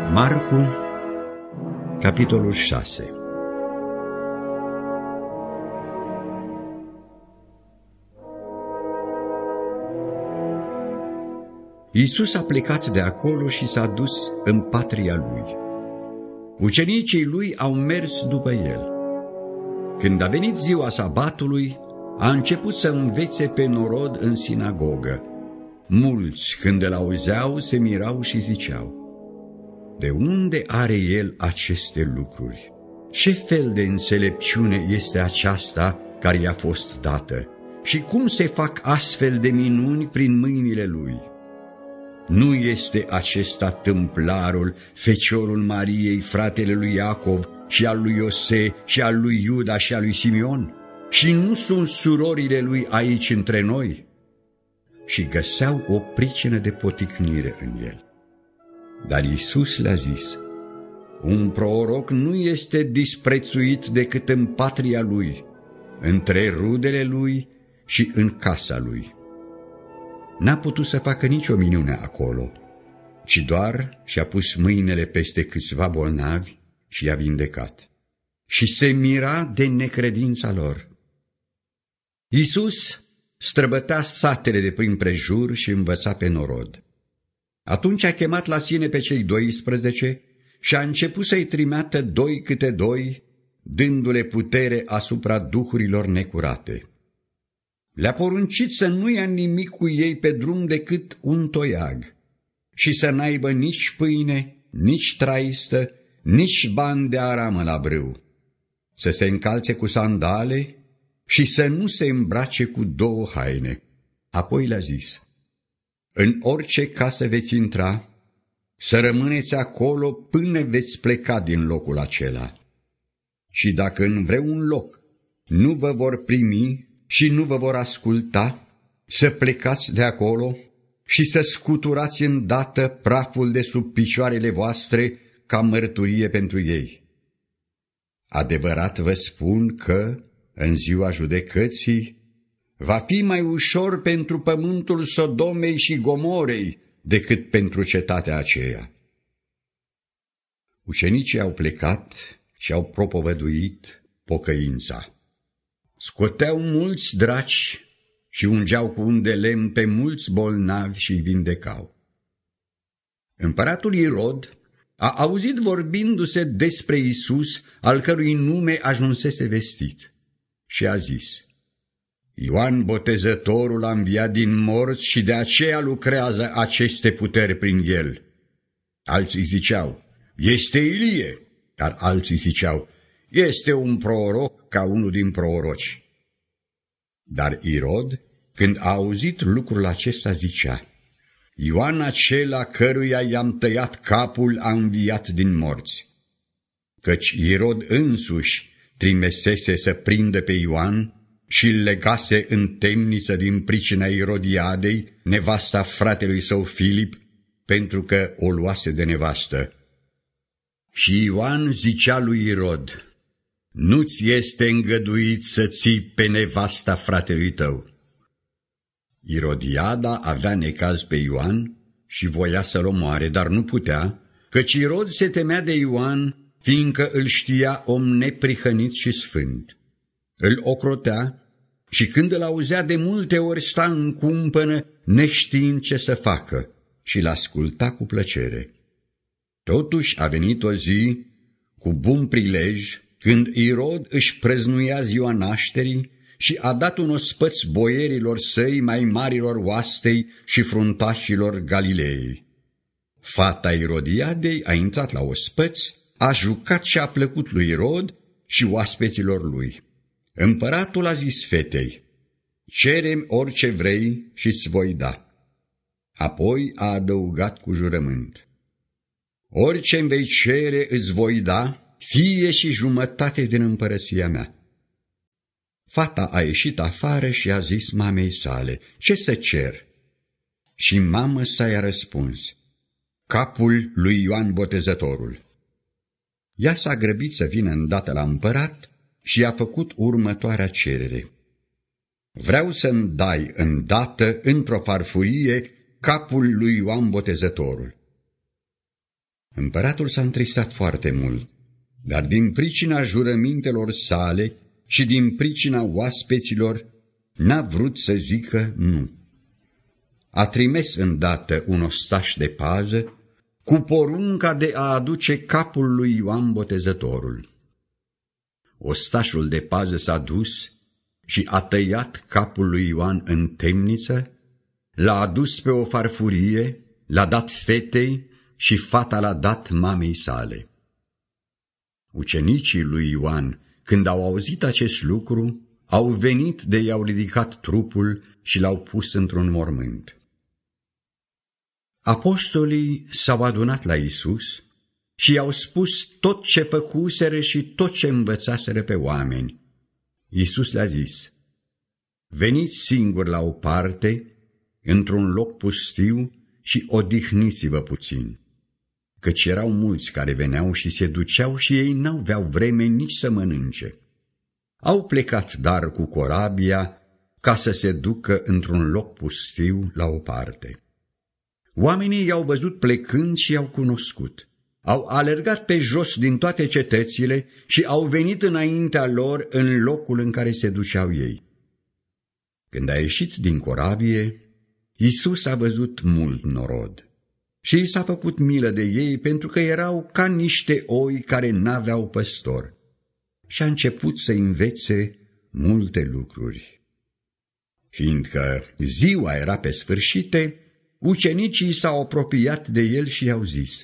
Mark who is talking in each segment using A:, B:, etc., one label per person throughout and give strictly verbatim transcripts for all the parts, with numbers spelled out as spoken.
A: Marcu, capitolul șase. Iisus a plecat de acolo și s-a dus în patria lui. Ucenicii lui au mers după el. Când a venit ziua sabatului, a început să învețe pe norod în sinagogă. Mulți, când îl auzeau, se mirau și ziceau: de unde are el aceste lucruri? Ce fel de înțelepciune este aceasta care i-a fost dată? Și cum se fac astfel de minuni prin mâinile lui? Nu este acesta tâmplarul, feciorul Mariei, fratele lui Iacov, și al lui Iose, și al lui Iuda, și al lui Simeon? Și nu sunt surorile lui aici între noi? Și găseau o pricină de poticnire în el. Dar Iisus le-a zis: un proroc nu este disprețuit decât în patria lui, între rudele lui și în casa lui. N-a putut să facă nicio minune acolo, ci doar și-a pus mâinile peste câțiva bolnavi și i-a vindecat. Și se mira de necredința lor. Iisus străbătea satele de prin prejur și învăța pe norod. Atunci a chemat la sine pe cei doisprezece și a început să-i trimeată doi câte doi, dându-le putere asupra duhurilor necurate. Le-a poruncit să nu ia nimic cu ei pe drum decât un toiag și să n-aibă nici pâine, nici traistă, nici bani de aramă la brâu, să se încalțe cu sandale și să nu se îmbrace cu două haine. Apoi le-a zis: în orice casă veți intra, să rămâneți acolo până veți pleca din locul acela. Și dacă în vreun loc nu vă vor primi și nu vă vor asculta, să plecați de acolo și să scuturați îndată praful de sub picioarele voastre ca mărturie pentru ei. Adevărat vă spun că, în ziua judecății, va fi mai ușor pentru pământul Sodomei și Gomorei decât pentru cetatea aceea. Ucenicii au plecat și au propovăduit pocăința. Scoteau mulți draci și ungeau cu un de lemn pe mulți bolnavi și îi vindecau. Împăratul Irod a auzit vorbindu-se despre Iisus, al cărui nume ajunsese vestit, și a zis: Ioan Botezătorul a înviat din morți și de aceea lucrează aceste puteri prin el. Alții ziceau: este Ilie, dar alții ziceau: este un proroc ca unul din proroci. Dar Irod, când a auzit lucrul acesta, zicea: Ioan acela căruia i-am tăiat capul a înviat din morți. Căci Irod însuși trimisese să prindă pe Ioan și îl legase în temniță din pricina Irodiadei, nevasta fratelui său Filip, pentru că o luase de nevastă. Și Ioan zicea lui Irod: nu-ți este îngăduit să ții pe nevasta fratelui tău. Irodiada avea necaz pe Ioan și voia să-l omoare, dar nu putea, căci Irod se temea de Ioan, fiindcă îl știa om neprihănit și sfânt. Îl ocrotea și când îl auzea de multe ori sta în cumpănă, neștiind ce să facă, și l-asculta cu plăcere. Totuși a venit o zi cu bun prilej, când Irod își prăznuia ziua nașterii și a dat un ospăț boierilor săi, mai marilor oastei și fruntașilor Galileei. Fata Irodiadei a intrat la ospăț, a jucat și a plăcut lui Irod și oaspeților lui. Împăratul a zis fetei: cere-mi orice vrei și îți voi da. Apoi a adăugat cu jurământ: orice îmi vei cere îți voi da, fie și jumătate din împărăția mea. Fata a ieșit afară și a zis mamei sale: ce să cer? Și mamă sa i-a răspuns: capul lui Ioan Botezătorul. Ea s-a grăbit să vină îndată la împărat și i-a făcut următoarea cerere: vreau să-mi dai îndată într-o farfurie capul lui Ioan Botezătorul. Împăratul s-a întristat foarte mult, dar din pricina jurămintelor sale și din pricina oaspeților n-a vrut să zică nu. A trimis îndată un ostaș de pază cu porunca de a aduce capul lui Ioan Botezătorul. Ostașul de pază s-a dus și a tăiat capul lui Ioan în temniță, l-a adus pe o farfurie, l-a dat fetei și fata l-a dat mamei sale. Ucenicii lui Ioan, când au auzit acest lucru, au venit de i-au ridicat trupul și l-au pus într-un mormânt. Apostolii s-au adunat la Iisus și i-au spus tot ce făcuseră și tot ce învățaseră pe oameni. Iisus le-a zis: veniți singuri la o parte, într-un loc pustiu, și odihniți-vă puțin, căci erau mulți care veneau și se duceau și ei n-aveau vreme nici să mănânce. Au plecat dar cu corabia ca să se ducă într-un loc pustiu la o parte. Oamenii i-au văzut plecând și i-au cunoscut. Au alergat pe jos din toate cetățile și au venit înaintea lor în locul în care se duceau ei. Când a ieșit din corabie, Iisus a văzut mult norod și i s-a făcut milă de ei pentru că erau ca niște oi care n-aveau păstor și a început să învețe multe lucruri. Fiindcă ziua era pe sfârșite, ucenicii s-au apropiat de el și i-au zis: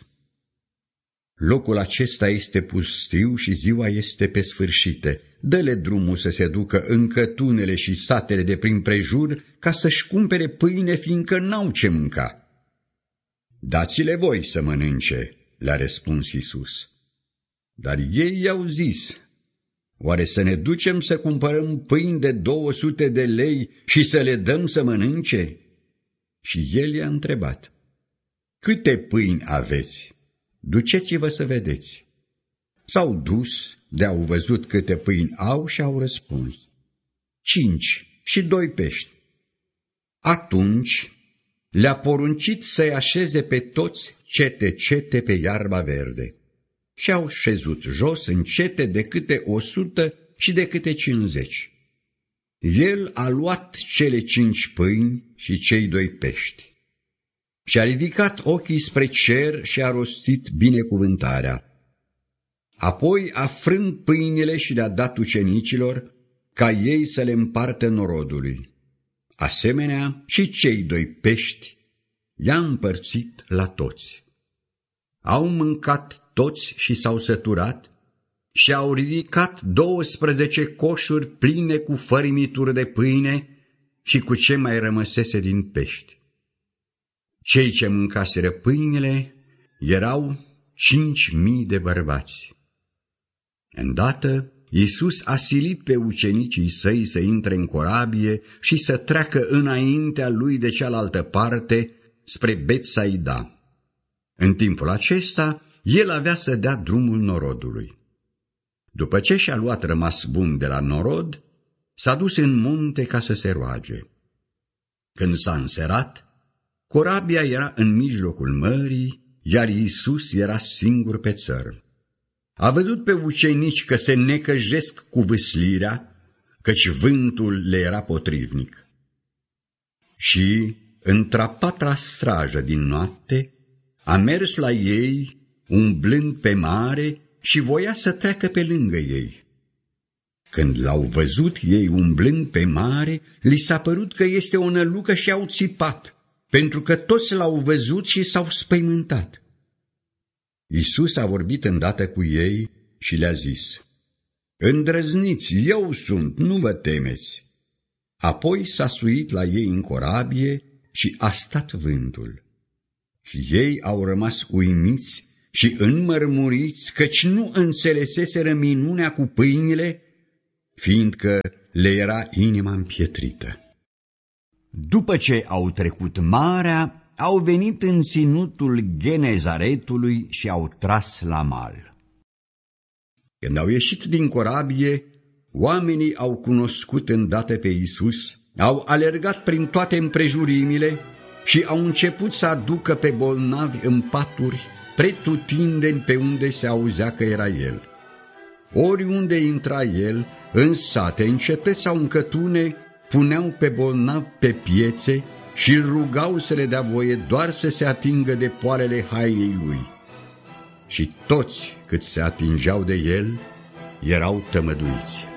A: locul acesta este pustiu și ziua este pe sfârșite. Dă-le drumul să se ducă în cătunele și satele de prin prejur ca să-și cumpere pâine, fiindcă n-au ce mânca. Dați-le voi să mănânce, le-a răspuns Iisus. Dar ei i-au zis: oare să ne ducem să cumpărăm pâini de două sute de lei și să le dăm să mănânce? Și el i-a întrebat: câte pâini aveți? Duceți-vă să vedeți. S-au dus, de-au văzut câte pâini au și au răspuns: cinci și doi pești. Atunci le-a poruncit să-i așeze pe toți cete-cete pe iarba verde. Și au șezut jos în cete de câte o sută și de câte cincizeci. El a luat cele cinci pâini și cei doi pești. Și-a ridicat ochii spre cer și a rostit binecuvântarea. Apoi a frânt pâinile și le-a dat ucenicilor, ca ei să le împartă norodului. Asemenea, și cei doi pești i-a împărțit la toți. Au mâncat toți și s-au săturat și au ridicat douăsprezece coșuri pline cu fărimituri de pâine și cu ce mai rămăsese din pești. Cei ce mâncaseră pâinile erau cinci mii de bărbați. Îndată, Iisus a silit pe ucenicii săi să intre în corabie și să treacă înaintea lui de cealaltă parte, spre Betsaida. În timpul acesta, el avea să dea drumul norodului. După ce și-a luat rămas bun de la norod, s-a dus în munte ca să se roage. Când s-a înserat, corabia era în mijlocul mării, iar Iisus era singur pe țărm. A văzut pe ucenici că se necăjesc cu vâslirea, căci vântul le era potrivnic. Și, într-a patra strajă din noapte, a mers la ei, umblând pe mare, și voia să treacă pe lângă ei. Când l-au văzut ei umblând pe mare, li s-a părut că este o nălucă și au țipat, pentru că toți l-au văzut și s-au spăimântat. Iisus a vorbit îndată cu ei și le-a zis: îndrăzniți, eu sunt, nu vă temeți. Apoi s-a suit la ei în corabie și a stat vântul. Și ei au rămas uimiți și înmărmuriți, căci nu înțeleseseră minunea cu pâinile, fiindcă le era inima împietrită. După ce au trecut marea, au venit în ținutul Genezaretului și au tras la mal. Când au ieșit din corabie, oamenii au cunoscut îndată pe Iisus, au alergat prin toate împrejurimile și au început să aducă pe bolnavi în paturi pretutindeni pe unde se auzea că era el. Oriunde intra el, în sate, în cetăți sau în cătune, puneau pe bolnav pe piețe și îl rugau să le dea voie doar să se atingă de poalele hainei lui. Și toți cât se atingeau de el erau tămăduiți.